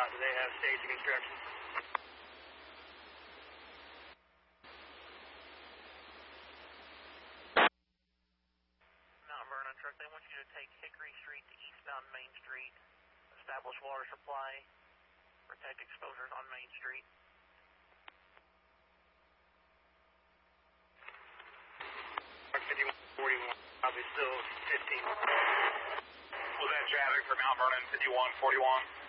Do they have staging instructions? Mount Vernon truck, they want you to take Hickory Street to eastbound Main Street, establish water supply, protect exposures on Main Street. 5141, probably still 15. Was that traffic for Mount Vernon 5141?